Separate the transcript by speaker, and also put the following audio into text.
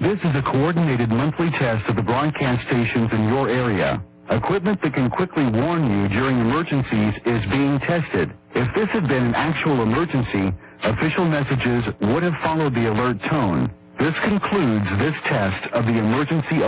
Speaker 1: This is a coordinated monthly test of the broadcast stations in your area. Equipment that can quickly warn you during emergencies is being tested. If this had been an actual emergency, official messages would have followed the alert tone. This concludes this test of the emergency